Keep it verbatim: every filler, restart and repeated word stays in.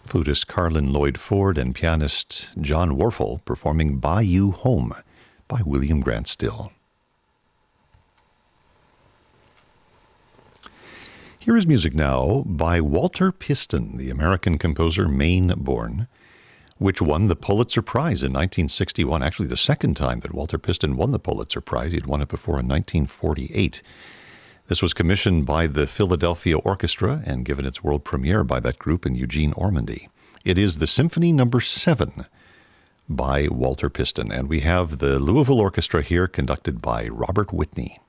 Flutist Carlin Lloyd Ford and pianist John Warfel performing Buy You Home by William Grant Still. Here is music now by Walter Piston, the American composer, Maine-born, which won the Pulitzer Prize in nineteen sixty-one, actually the second time that Walter Piston won the Pulitzer Prize. He'd won it before in nineteen forty-eight. This was commissioned by the Philadelphia Orchestra and given its world premiere by that group in Eugene, Ormandy. It is the Symphony Number seven by Walter Piston, and we have the Louisville Orchestra here conducted by Robert Whitney.